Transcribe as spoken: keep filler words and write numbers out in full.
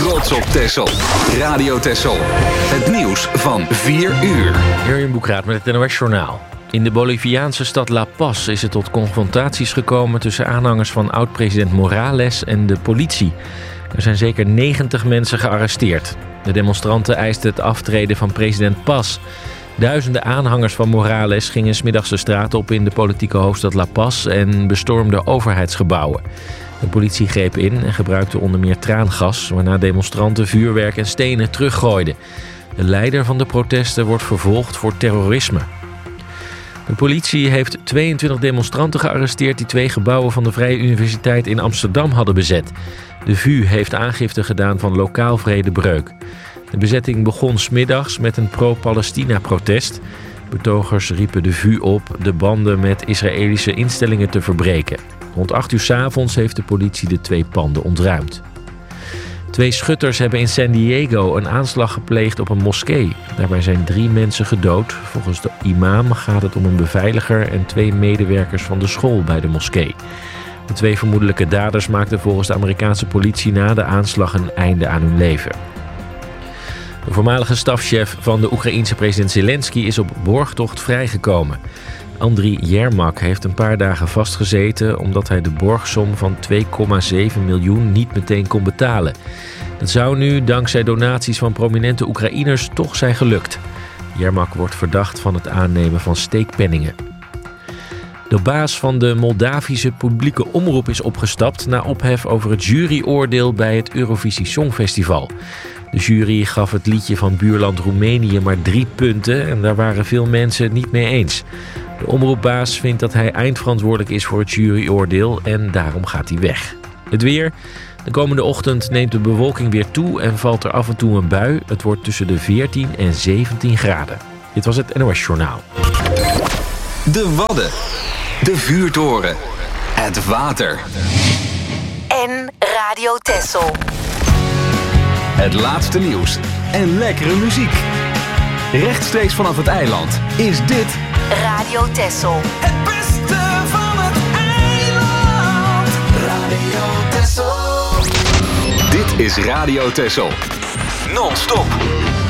trots op Texel. Radio Texel. Het nieuws van vier uur. Jurjen Boekraat met het N O S-journaal. In de Boliviaanse stad La Paz is het tot confrontaties gekomen tussen aanhangers van oud-president Morales en de politie. Er zijn zeker negentig mensen gearresteerd. De demonstranten eisten het aftreden van president Paz. Duizenden aanhangers van Morales gingen 's middags de straat op in de politieke hoofdstad La Paz en bestormden overheidsgebouwen. De politie greep in en gebruikte onder meer traangas, waarna demonstranten vuurwerk en stenen teruggooiden. De leider van de protesten wordt vervolgd voor terrorisme. De politie heeft tweeëntwintig demonstranten gearresteerd die twee gebouwen van de Vrije Universiteit in Amsterdam hadden bezet. De V U heeft aangifte gedaan van lokaal vredebreuk. De bezetting begon 's middags met een pro-Palestina-protest. Betogers riepen de V U op de banden met Israëlische instellingen te verbreken. Rond acht uur 's avonds heeft de politie de twee panden ontruimd. Twee schutters hebben in San Diego een aanslag gepleegd op een moskee. Daarbij zijn drie mensen gedood. Volgens de imam gaat het om een beveiliger en twee medewerkers van de school bij de moskee. De twee vermoedelijke daders maakten volgens de Amerikaanse politie na de aanslag een einde aan hun leven. De voormalige stafchef van de Oekraïense president Zelensky is op borgtocht vrijgekomen. Andriy Yermak heeft een paar dagen vastgezeten omdat hij de borgsom van twee komma zeven miljoen niet meteen kon betalen. Dat zou nu dankzij donaties van prominente Oekraïners toch zijn gelukt. Yermak wordt verdacht van het aannemen van steekpenningen. De baas van de Moldavische publieke omroep is opgestapt na ophef over het juryoordeel bij het Eurovisie Songfestival. De jury gaf het liedje van buurland Roemenië maar drie punten en daar waren veel mensen het niet mee eens. De omroepbaas vindt dat hij eindverantwoordelijk is voor het juryoordeel en daarom gaat hij weg. Het weer. De komende ochtend neemt de bewolking weer toe en valt er af en toe een bui. Het wordt tussen de veertien en zeventien graden. Dit was het N O S-journaal. De Wadden. De vuurtoren. Het water. En Radio Texel. Het laatste nieuws en lekkere muziek. Rechtstreeks vanaf het eiland is dit Radio Texel. Het beste van het eiland. Radio Texel. Dit is Radio Texel. Non-stop.